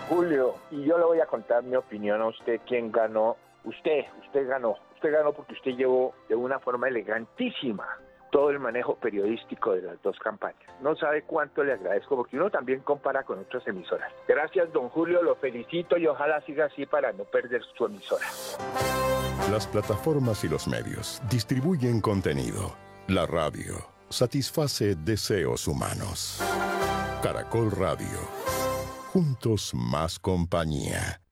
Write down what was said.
Julio, y yo le voy a contar mi opinión a usted, quién ganó. Usted ganó. Usted ganó porque usted llevó de una forma elegantísima todo el manejo periodístico de las dos campañas. No sabe cuánto le agradezco, porque uno también compara con otras emisoras. Gracias, don Julio, lo felicito y ojalá siga así para no perder su emisora. Las plataformas y los medios distribuyen contenido. La radio satisface deseos humanos. Caracol Radio. Juntos más compañía.